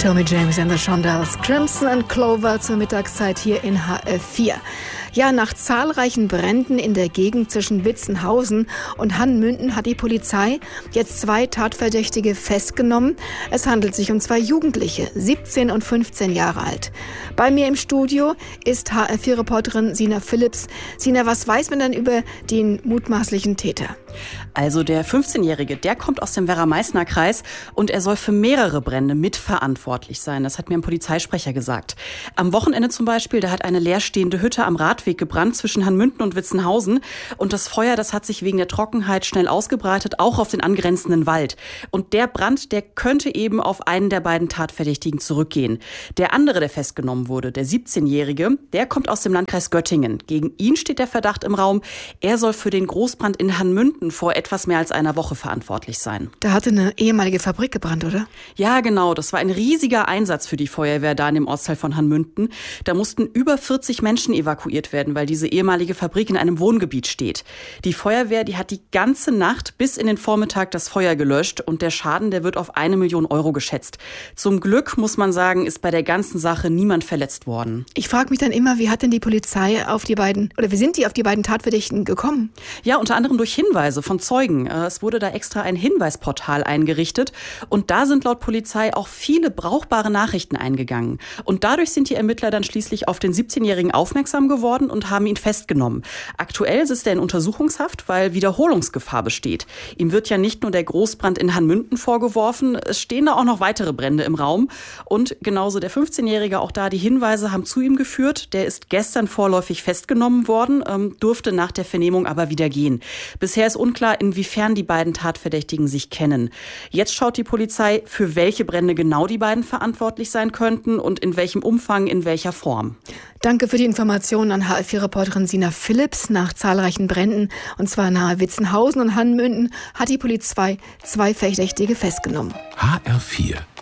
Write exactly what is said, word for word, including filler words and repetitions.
Tommy James and the Shondells, Crimson and Clover zur Mittagszeit hier in H F vier. Ja, nach zahlreichen Bränden in der Gegend zwischen Witzenhausen und Hannmünden hat die Polizei jetzt zwei Tatverdächtige festgenommen. Es handelt sich um zwei Jugendliche, siebzehn und fünfzehn Jahre alt. Bei mir im Studio ist H F vier-Reporterin Sina Phillips. Sina, was weiß man denn über den mutmaßlichen Täter? Also der fünfzehnjährige, der kommt aus dem Werra-Meißner-Kreis und er soll für mehrere Brände mitverantwortlich sein. Das hat mir ein Polizeisprecher gesagt. Am Wochenende zum Beispiel, da hat eine leerstehende Hütte am Radweg gebrannt zwischen Hannmünden und Witzenhausen. Und das Feuer, das hat sich wegen der Trockenheit schnell ausgebreitet, auch auf den angrenzenden Wald. Und der Brand, der könnte eben auf einen der beiden Tatverdächtigen zurückgehen. Der andere, der festgenommen wurde, der siebzehnjährige, der kommt aus dem Landkreis Göttingen. Gegen ihn steht der Verdacht im Raum, er soll für den Großbrand in Hannmünden vor etwas mehr als einer Woche verantwortlich sein. Da hatte eine ehemalige Fabrik gebrannt, oder? Ja, genau. Das war ein riesiger Einsatz für die Feuerwehr da in dem Ortsteil von Hannmünden. Da mussten über vierzig Menschen evakuiert werden, weil diese ehemalige Fabrik in einem Wohngebiet steht. Die Feuerwehr, die hat die ganze Nacht bis in den Vormittag das Feuer gelöscht und der Schaden, der wird auf eine Million Euro geschätzt. Zum Glück, muss man sagen, ist bei der ganzen Sache niemand verletzt worden. Ich frage mich dann immer, wie hat denn die Polizei auf die beiden, oder wie sind die auf die beiden Tatverdächtigen gekommen? Ja, unter anderem durch Hinweise von Zeugen. Es wurde da extra ein Hinweisportal eingerichtet und da sind laut Polizei auch viele brauchbare Nachrichten eingegangen. Und dadurch sind die Ermittler dann schließlich auf den siebzehnjährigen aufmerksam geworden und haben ihn festgenommen. Aktuell sitzt er in Untersuchungshaft, weil Wiederholungsgefahr besteht. Ihm wird ja nicht nur der Großbrand in Hannmünden vorgeworfen, es stehen da auch noch weitere Brände im Raum. Und genauso der fünfzehnjährige, auch da die Hinweise haben zu ihm geführt. Der ist gestern vorläufig festgenommen worden, ähm, durfte nach der Vernehmung aber wieder gehen. Bisher ist unklar, inwiefern die beiden Tatverdächtigen sich kennen. Jetzt schaut die Polizei, für welche Brände genau die beiden verantwortlich sein könnten und in welchem Umfang, in welcher Form. Danke für die Informationen an H F vier-Reporterin Sina Phillips. Nach zahlreichen Bränden, und zwar nahe Witzenhausen und Hannmünden, hat die Polizei zwei Verdächtige festgenommen. H R vier